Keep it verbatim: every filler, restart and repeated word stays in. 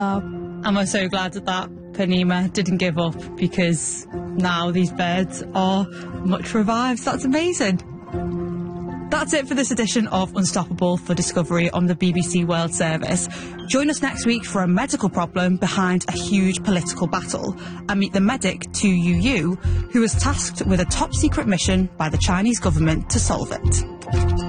And we're so glad that that Penema didn't give up, because now these birds are much revived. That's amazing. That's it for this edition of Unstoppable for Discovery on the B B C World Service. Join us next week for a medical problem behind a huge political battle, and meet the medic Tu Youyou, who was tasked with a top secret mission by the Chinese government to solve it.